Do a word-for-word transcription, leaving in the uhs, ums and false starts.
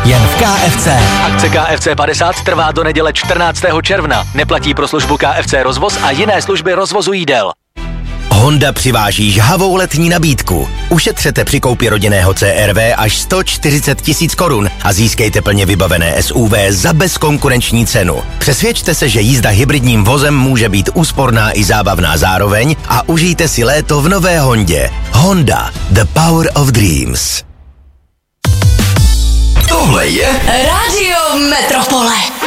jen v K F C. Akce K F C padesát trvá do neděle čtrnáctého června. Neplatí pro službu K F C Rozvoz a jiné služby rozvozu jídel. Honda přiváží žhavou letní nabídku. Ušetřete při koupi rodinného C R V až sto čtyřicet tisíc korun a získejte plně vybavené S U V za bezkonkurenční cenu. Přesvědčte se, že jízda hybridním vozem může být úsporná i zábavná zároveň a užijte si léto v nové Hondě. Honda, the power of dreams. Tohle je Rádio Metropole.